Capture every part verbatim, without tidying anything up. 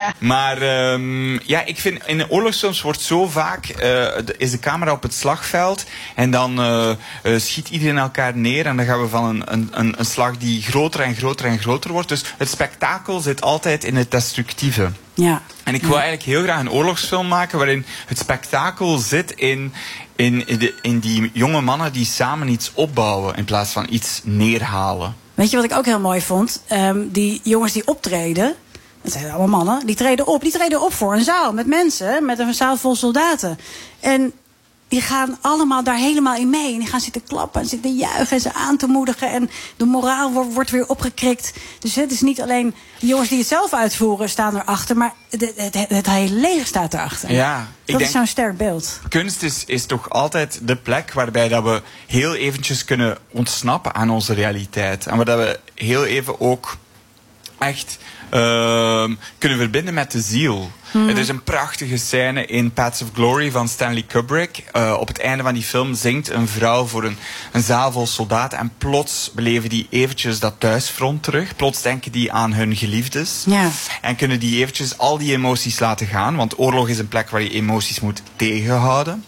Maar um, ja, ik vind in de oorlogsfilms wordt zo vaak uh, de, is de camera op het slagveld en dan uh, uh, schiet iedereen elkaar neer en dan gaan we van een, een, een, een slag die groter en groter en groter wordt. Dus het spektakel zit altijd in het destructieve. Ja. En ik wil eigenlijk heel graag een oorlogsfilm maken waarin het spektakel zit in, in, in, de, in die jonge mannen die samen iets opbouwen in plaats van iets neerhalen. Weet je wat ik ook heel mooi vond? Um, die jongens die optreden, dat zijn allemaal mannen, die treden op. Die treden op voor een zaal met mensen, met een zaal vol soldaten. En die gaan allemaal daar helemaal in mee. En die gaan zitten klappen en zitten juichen en ze aan te moedigen. En de moraal wordt, wordt weer opgekrikt. Dus het is niet alleen de jongens die het zelf uitvoeren staan erachter, maar het, het, het, het hele leger staat erachter. Ja, ik dat denk, is zo'n sterk beeld. Kunst is, is toch altijd de plek waarbij dat we heel eventjes kunnen ontsnappen aan onze realiteit. En waar dat we heel even ook echt uh, kunnen verbinden met de ziel. Mm. Er is een prachtige scène in Paths of Glory van Stanley Kubrick. Uh, op het einde van die film zingt een vrouw voor een, een zaal vol soldaten. En plots beleven die eventjes dat thuisfront terug. Plots denken die aan hun geliefdes. Ja. En kunnen die eventjes al die emoties laten gaan. Want oorlog is een plek waar je emoties moet tegenhouden.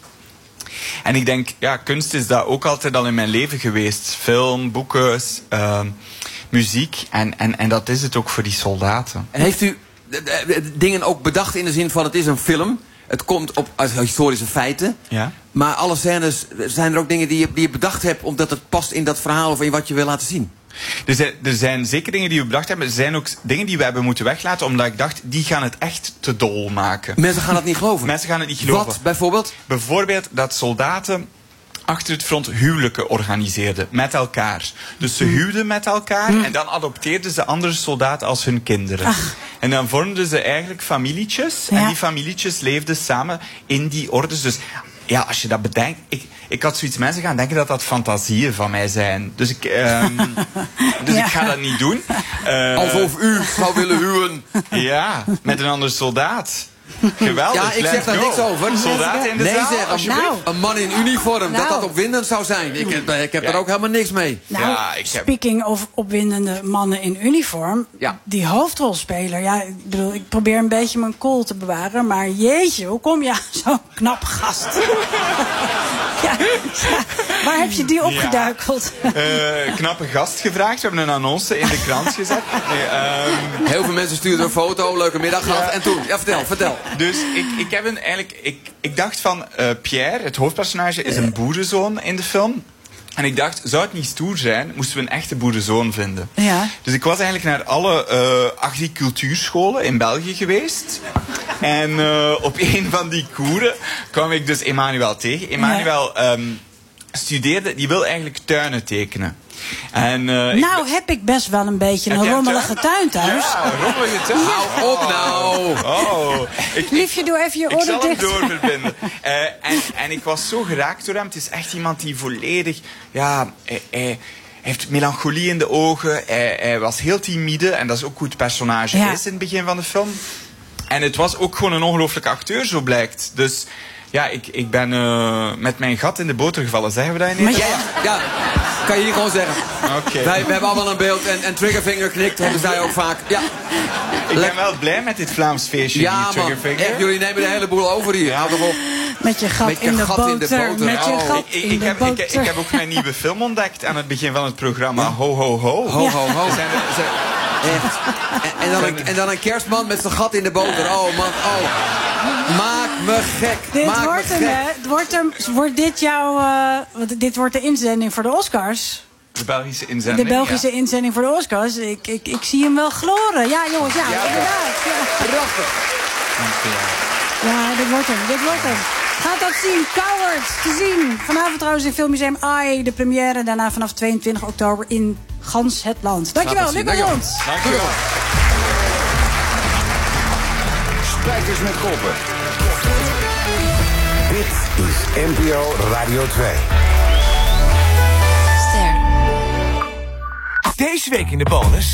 En ik denk, ja, kunst is dat ook altijd al in mijn leven geweest. Film, boeken, uh, muziek. En, en, en dat is het ook voor die soldaten. En heeft u dingen ook bedacht in de zin van het is een film, het komt op uit historische feiten, ja. Maar alle scènes, zijn er ook dingen die je, die je bedacht hebt omdat het past in dat verhaal of in wat je wil laten zien? Er zijn, er zijn zeker dingen die we bedacht hebben. Er zijn ook dingen die we hebben moeten weglaten omdat ik dacht, die gaan het echt te dol maken. Mensen gaan het niet geloven? Mensen gaan het niet geloven. Wat bijvoorbeeld? Bijvoorbeeld dat soldaten achter het front huwelijken organiseerden met elkaar. Dus ze huwden met elkaar mm. en dan adopteerden ze andere soldaten als hun kinderen. Ach. En dan vormden ze eigenlijk familietjes. Ja. En die familietjes leefden samen in die ordes. Dus ja, als je dat bedenkt, ik, ik had zoiets, mensen gaan denken dat dat fantasieën van mij zijn. Dus ik, um, dus ja. ik ga dat niet doen. Uh, Alsof u zou willen huwen. Ja, met een andere soldaat. Geweldig. Ja, ik zeg daar niks over. Soldaten in de nee, zaal, zeg, alsjeblieft. Nou. Een man in uniform, nou. dat dat opwindend zou zijn. Ik, ik heb ja. er ook helemaal niks mee. Nou, ja, ik heb... speaking of opwindende mannen in uniform. Ja. Die hoofdrolspeler. Ja, ik bedoel, ik probeer een beetje mijn cool te bewaren. Maar jeetje, hoe kom je aan zo'n knap gast? ja, ja, waar heb je die opgeduikeld? Ja. uh, knappe gast gevraagd. We hebben een annonce in de krant gezet. Nee, um... Heel veel mensen stuurden een foto, leuke middag gehad. Ja. En toen, ja, vertel, vertel. Dus ik, ik heb een eigenlijk... Ik, ik dacht van, uh, Pierre, het hoofdpersonage, is een boerenzoon in de film. En ik dacht, zou het niet stoer zijn, moesten we een echte boerenzoon vinden. Ja. Dus ik was eigenlijk naar alle uh, agricultuurscholen in België geweest. En uh, op een van die koeren kwam ik dus Emmanuel tegen. Emmanuel ja. um, studeerde, die wil eigenlijk tuinen tekenen. En, uh, nou, ik heb ik best wel een beetje een rommelige tuin thuis. Ja, een rommelige tuin. Hou op nou. Oh. Ik, Liefje, doe even je oren dicht. Ik zal hem doorverbinden. uh, en, en ik was zo geraakt door hem. Het is echt iemand die volledig... Ja, hij, hij heeft melancholie in de ogen. Hij, hij was heel timide. En dat is ook hoe het personage ja. is in het begin van de film. En het was ook gewoon een ongelooflijke acteur, zo blijkt. Dus... Ja, ik, ik ben uh, met mijn gat in de boter gevallen. Zeggen we dat in Nederland? Ja, ja, kan je hier gewoon zeggen. Okay. Wij we hebben allemaal een beeld en, en Triggerfinger knikt, hebben zij ook vaak. Ja. Ik ben wel blij met dit Vlaams feestje, ja, die Triggerfinger. Echt, jullie nemen de hele boel over hier. Houd toch op. Met je gat, met je in, de gat in de boter. Met je oh. gat ik, in ik, de heb, boter. Ik, ik heb ook mijn nieuwe film ontdekt aan het begin van het programma. Ho, ho, ho. Ho, ho, ho. Zijn er, zijn, echt. En, en, dan een, en dan een kerstman met zijn gat in de boter. Oh, man. Oh. Maak me gek. Dit Maak wordt me hem, gek. hè? Wordt, hem, wordt dit jouw... Uh, dit wordt de inzending voor de Oscars. De Belgische inzending. De Belgische ja. inzending voor de Oscars. Ik, ik, ik zie hem wel gloren. Ja, jongens, ja, ja inderdaad. Ja. Prachtig. Ja, dit wordt hem. Dit wordt hem. Gaat dat zien. Coward te zien. Vanavond trouwens in Filmmuseum AI. De première. Daarna vanaf tweeëntwintig oktober in gans het land. Dankjewel, Luc Rond. Dankjewel. Spijkers met koppen. Dit is N P O Radio twee. Ster. Deze week in de bonus.